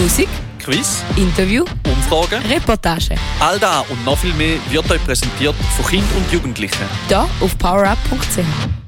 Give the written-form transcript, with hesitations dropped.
Musik, Quiz, Interview, Umfragen. Reportage. All das und noch viel mehr wird euch präsentiert von Kindern und Jugendlichen. Hier auf powerup.ch.